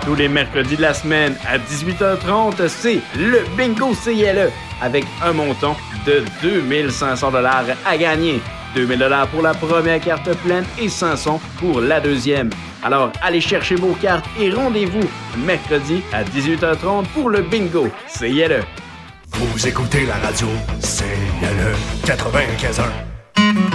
Tous les mercredis de la semaine à 18h30, c'est le Bingo CILE avec un montant de 2500 $ à gagner. 2000 $ pour la première carte pleine et 500 pour la deuxième. Alors, allez chercher vos cartes et rendez-vous mercredi à 18h30 pour le Bingo CILE. Vous écoutez la radio CILE 95.1.